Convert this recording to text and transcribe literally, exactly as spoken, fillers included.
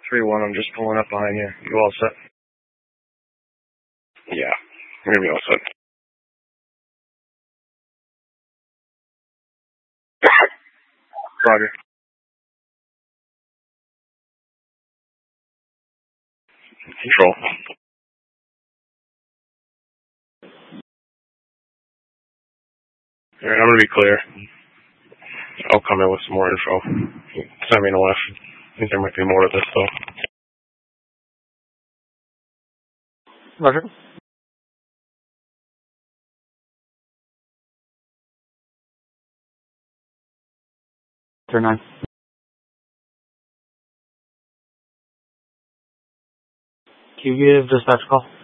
three one, I'm just pulling up behind you. You all set? Yeah, we're gonna be all set. Roger. Control. Alright, I'm gonna be clear. I'll come in with some more info. Send me in the left. I think there might be more to this, though. Roger. Turn nine. Can you give dispatch a call?